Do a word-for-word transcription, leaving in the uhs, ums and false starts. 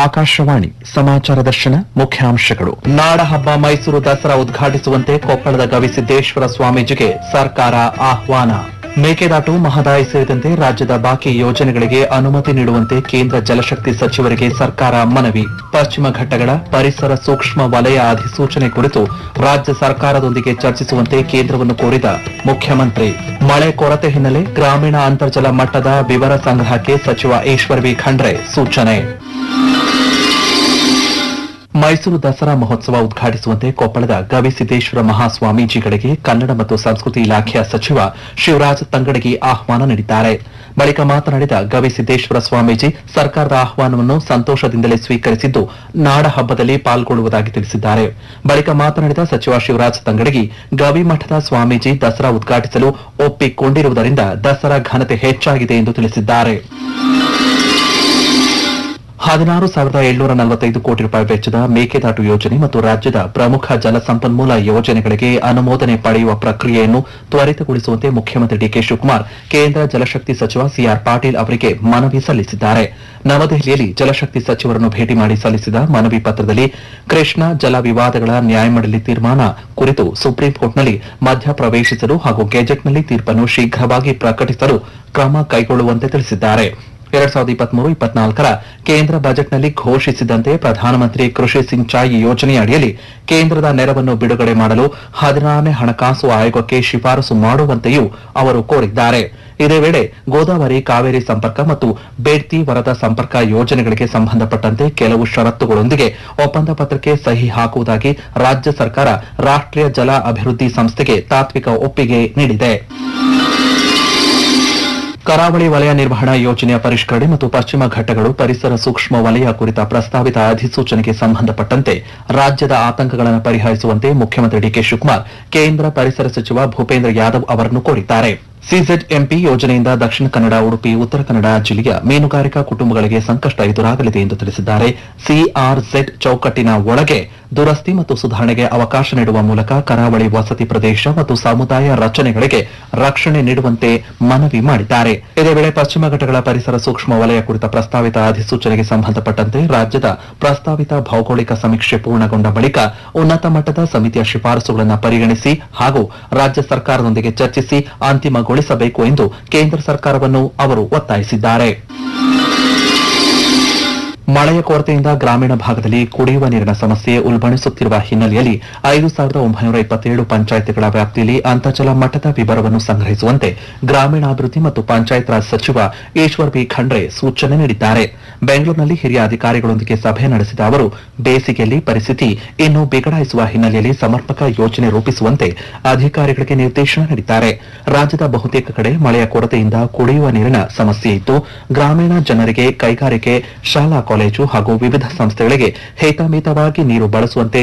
ಆಕಾಶವಾಣಿ ಸಮಾಚಾರ ದರ್ಶನ ಮುಖ್ಯಾಂಶಗಳು. ನಾಡಹಬ್ಬ ಮೈಸೂರು ದಸರಾ ಉದ್ಘಾಟಿಸುವಂತೆ ಕೊಪ್ಪಳದ ಗವಿಸಿದ್ದೇಶ್ವರ ಸ್ವಾಮೀಜಿಗೆ ಸರ್ಕಾರ ಆಹ್ವಾನ. ಮೇಕೆದಾಟು, ಮಹದಾಯಿ ಸೇರಿದಂತೆ ರಾಜ್ಯದ ಬಾಕಿ ಯೋಜನೆಗಳಿಗೆ ಅನುಮತಿ ನೀಡುವಂತೆ ಕೇಂದ್ರ ಜಲಶಕ್ತಿ ಸಚಿವರಿಗೆ ಸರ್ಕಾರ ಮನವಿ. ಪಶ್ಚಿಮ ಘಟ್ಟಗಳ ಪರಿಸರ ಸೂಕ್ಷ್ಮ ವಲಯ ಅಧಿಸೂಚನೆ ಕುರಿತು ರಾಜ್ಯ ಸರ್ಕಾರದೊಂದಿಗೆ ಚರ್ಚಿಸುವಂತೆ ಕೇಂದ್ರವನ್ನು ಕೋರಿದ ಮುಖ್ಯಮಂತ್ರಿ. ಮಳೆ ಕೊರತೆ ಹಿನ್ನೆಲೆ ಗ್ರಾಮೀಣ ಅಂತರ್ಜಲ ಮಟ್ಟದ ವಿವರ ಸಂಗ್ರಹಕ್ಕೆ ಸಚಿವ ಈಶ್ವರ್ ಬಿ ಖಂಡ್ರೆ ಸೂಚನೆ. ಮೈಸೂರು ದಸರಾ ಮಹೋತ್ಸವ ಉದ್ಘಾಟಿಸುವಂತೆ ಕೊಪ್ಪಳದ ಗವಿಸಿದ್ದೇಶ್ವರ ಮಹಾಸ್ವಾಮೀಜಿಗಳಿಗೆ ಕನ್ನಡ ಮತ್ತು ಸಂಸ್ಕೃತಿ ಇಲಾಖೆಯ ಸಚಿವ ಶಿವರಾಜ್ ತಂಗಡಗಿ ಆಹ್ವಾನ ನೀಡಿದ್ದಾರೆ. ಬಳಿಕ ಮಾತನಾಡಿದ ಗವಿಸಿದ್ದೇಶ್ವರ ಸ್ವಾಮೀಜಿ, ಸರ್ಕಾರದ ಆಹ್ವಾನವನ್ನು ಸಂತೋಷದಿಂದಲೇ ಸ್ವೀಕರಿಸಿದ್ದು ನಾಡಹಬ್ಬದಲ್ಲಿ ಪಾಲ್ಗೊಳ್ಳುವುದಾಗಿ ತಿಳಿಸಿದ್ದಾರೆ. ಬಳಿಕ ಮಾತನಾಡಿದ ಸಚಿವ ಶಿವರಾಜ್ ತಂಗಡಗಿ, ಗವಿಮಠದ ಸ್ವಾಮೀಜಿ ದಸರಾ ಉದ್ಘಾಟಿಸಲು ಒಪ್ಪಿಕೊಂಡಿರುವುದರಿಂದ ದಸರಾ ಘನತೆ ಹೆಚ್ಚಾಗಿದೆ ಎಂದು ತಿಳಿಸಿದ್ದಾರೆ. ಹದಿನಾರು ಸಾವಿರದ ಏಳ್ನೂರ ನಲವತ್ತೈದು ಕೋಟಿ ರೂಪಾಯಿ ವೆಚ್ಚದ ಮೇಕೆದಾಟು ಯೋಜನೆ ಮತ್ತು ರಾಜ್ಯದ ಪ್ರಮುಖ ಜಲಸಂಪನ್ಮೂಲ ಯೋಜನೆಗಳಿಗೆ ಅನುಮೋದನೆ ಪಡೆಯುವ ಪ್ರಕ್ರಿಯೆಯನ್ನು ತ್ವರಿತಗೊಳಿಸುವಂತೆ ಮುಖ್ಯಮಂತ್ರಿ ಡಿಕೆ ಶಿವಕುಮಾರ್ ಕೇಂದ್ರ ಜಲಶಕ್ತಿ ಸಚಿವ ಸಿಆರ್ ಪಾಟೀಲ್ ಅವರಿಗೆ ಮನವಿ ಸಲ್ಲಿಸಿದ್ದಾರೆ. ನವದೆಹಲಿಯಲ್ಲಿ ಜಲಶಕ್ತಿ ಸಚಿವರನ್ನು ಭೇಟಿ ಮಾಡಿ ಸಲ್ಲಿಸಿದ ಮನವಿ ಪತ್ರದಲ್ಲಿ ಕೃಷ್ಣಾ ಜಲ ವಿವಾದಗಳ ನ್ಯಾಯಮಂಡಳಿ ತೀರ್ಮಾನ ಕುರಿತು ಸುಪ್ರೀಂ ಕೋರ್ಟ್ನಲ್ಲಿ ಮಧ್ಯಪ್ರವೇಶಿಸಲು ಹಾಗೂ ಗೆಜೆಟ್ನಲ್ಲಿ ತೀರ್ಪನ್ನು ಶೀಘ್ರವಾಗಿ ಪ್ರಕಟಿಸಲು ಕ್ರಮ ಕೈಗೊಳ್ಳುವಂತೆ ತಿಳಿಸಿದ್ದಾರೆ. ಎರಡ್ ಸಾವಿರದ ಇಪ್ಪತ್ಮೂರು ಇಪ್ಪತ್ನಾಲ್ಕರ ಕೇಂದ್ರ ಬಜೆಟ್ನಲ್ಲಿ ಘೋಷಿಸಿದಂತೆ ಪ್ರಧಾನಮಂತ್ರಿ ಕೃಷಿ ಸಿಂಚಾಯಿ ಯೋಜನೆಯ ಅಡಿಯಲ್ಲಿ ಕೇಂದ್ರದ ನೆರವನ್ನು ಬಿಡುಗಡೆ ಮಾಡಲು ಹದಿನಾರನೇ ಹಣಕಾಸು ಆಯೋಗಕ್ಕೆ ಶಿಫಾರಸು ಮಾಡುವಂತೆಯೂ ಅವರು ಕೋರಿದ್ದಾರೆ. ಇದೇ ವೇಳೆ ಗೋದಾವರಿ ಕಾವೇರಿ ಸಂಪರ್ಕ ಮತ್ತು ಬೇಡ್ತಿ ವರದಾ ಸಂಪರ್ಕ ಯೋಜನೆಗಳಿಗೆ ಸಂಬಂಧಪಟ್ಟಂತೆ ಕೆಲವು ಷರತ್ತುಗಳೊಂದಿಗೆ ಒಪ್ಪಂದ ಪತ್ರಕ್ಕೆ ಸಹಿ ಹಾಕುವುದಾಗಿ ರಾಜ್ಯ ಸರ್ಕಾರ ರಾಷ್ಟ್ರೀಯ ಜಲ ಅಭಿವೃದ್ಧಿ ಸಂಸ್ಥೆಗೆ ತಾತ್ವಿಕ ಒಪ್ಪಿಗೆ ನೀಡಿದೆ. ಕರಾವಳಿ ವಲಯ ನಿರ್ವಹಣಾ ಯೋಜನೆಯ ಪರಿಷ್ಕರಣೆ ಮತ್ತು ಪಶ್ಚಿಮ ಘಟ್ಟಗಳು ಪರಿಸರ ಸೂಕ್ಷ್ಮ ವಲಯ ಕುರಿತ ಪ್ರಸ್ತಾವಿತ ಅಧಿಸೂಚನೆಗೆ ಸಂಬಂಧಪಟ್ಟಂತೆ ರಾಜ್ಯದ ಆತಂಕಗಳನ್ನು ಪರಿಹರಿಸುವಂತೆ ಮುಖ್ಯಮಂತ್ರಿ ಡಿಕೆ ಶಿವಕುಮಾರ್ ಕೇಂದ್ರ ಪರಿಸರ ಸಚಿವ ಭೂಪೇಂದ್ರ ಯಾದವ್ ಅವರನ್ನು ಕೋರಿದ್ದಾರೆ. ಸಿಜೆಡ್ಎಂಪಿ ಯೋಜನೆಯಿಂದ ದಕ್ಷಿಣ ಕನ್ನಡ, ಉಡುಪಿ, ಉತ್ತರ ಕನ್ನಡ ಜಿಲ್ಲೆಯ ಮೀನುಗಾರಿಕಾ ಕುಟುಂಬಗಳಿಗೆ ಸಂಕಷ್ಟ ಎದುರಾಗಲಿದೆ ಎಂದು ತಿಳಿಸಿದ್ದಾರೆ. ಸಿಆರ್ಜೆಡ್ ಚೌಕಟ್ಟಿನ ಒಳಗೆ ದುರಸ್ತಿ ಮತ್ತು ಸುಧಾರಣೆಗೆ ಅವಕಾಶ ನೀಡುವ ಮೂಲಕ ಕರಾವಳಿ ವಸತಿ ಪ್ರದೇಶ ಮತ್ತು ಸಮುದಾಯ ರಚನೆಗಳಿಗೆ ರಕ್ಷಣೆ ನೀಡುವಂತೆ ಮನವಿ ಮಾಡಿದ್ದಾರೆ. ಇದೇ ವೇಳೆ ಪಶ್ಚಿಮ ಘಟ್ಟಗಳ ಪರಿಸರ ಸೂಕ್ಷ್ಮ ವಲಯ ಕುರಿತ ಪ್ರಸ್ತಾವಿತ ಅಧಿಸೂಚನೆಗೆ ಸಂಬಂಧಪಟ್ಟಂತೆ ರಾಜ್ಯದ ಪ್ರಸ್ತಾವಿತ ಭೌಗೋಳಿಕ ಸಮೀಕ್ಷೆ ಪೂರ್ಣಗೊಂಡ ಬಳಿಕ ಉನ್ನತ ಮಟ್ಟದ ಸಮಿತಿಯ ಶಿಫಾರಸುಗಳನ್ನು ಪರಿಗಣಿಸಿ ಹಾಗೂ ರಾಜ್ಯ ಸರ್ಕಾರದೊಂದಿಗೆ ಚರ್ಚಿಸಿ ಅಂತಿಮಗೊಳಿಸಬೇಕು ಎಂದು ಕೇಂದ್ರ ಸರ್ಕಾರವನ್ನು ಅವರು ಒತ್ತಾಯಿಸಿದ್ದಾರೆ. ಮಳೆಯ ಕೊರತೆಯಿಂದ ಗ್ರಾಮೀಣ ಭಾಗದಲ್ಲಿ ಕುಡಿಯುವ ನೀರಿನ ಸಮಸ್ಯೆ ಉಲ್ಬಣಿಸುತ್ತಿರುವ ಹಿನ್ನೆಲೆಯಲ್ಲಿ ಐದು ಸಾವಿರದ ಒಂಬೈನೂರ ಇಪ್ಪತ್ತೇಳು ಪಂಚಾಯಿತಿಗಳ ವ್ಯಾಪ್ತಿಯಲ್ಲಿ ಅಂತರ್ಜಲ ಮಟ್ಟದ ವಿವರವನ್ನು ಸಂಗ್ರಹಿಸುವಂತೆ ಗ್ರಾಮೀಣಾಭಿವೃದ್ಧಿ ಮತ್ತು ಪಂಚಾಯತ್ ರಾಜ್ ಸಚಿವ ಈಶ್ವರ್ ಬಿ ಖಂಡ್ರೆ ಸೂಚನೆ ನೀಡಿದ್ದಾರೆ. ಬೆಂಗಳೂರಿನಲ್ಲಿ ಹಿರಿಯ ಅಧಿಕಾರಿಗಳೊಂದಿಗೆ ಸಭೆ ನಡೆಸಿದ ಅವರು ಬೇಸಿಗೆಯಲ್ಲಿ ಪರಿಸ್ಥಿತಿ ಇನ್ನೂ ಬಿಗಡಾಯಿಸುವ ಹಿನ್ನೆಲೆಯಲ್ಲಿ ಸಮರ್ಪಕ ಯೋಜನೆ ರೂಪಿಸುವಂತೆ ಅಧಿಕಾರಿಗಳಿಗೆ ನಿರ್ದೇಶನ ನೀಡಿದ್ದಾರೆ. ರಾಜ್ಯದ ಬಹುತೇಕ ಕಡೆ ಮಳೆಯ ಕೊರತೆಯಿಂದ ಕುಡಿಯುವ ನೀರಿನ ಸಮಸ್ಯೆ ಇದ್ದು, ಗ್ರಾಮೀಣ ಜನರಿಗೆ ಕೈಗಾರಿಕೆ, ಶಾಲಾ ಕಾಲೇಜು ಹಾಗೂ ವಿವಿಧ ಸಂಸ್ಥೆಗಳಿಗೆ ಹಿತಮಿತವಾಗಿ ನೀರು ಬಳಸುವಂತೆ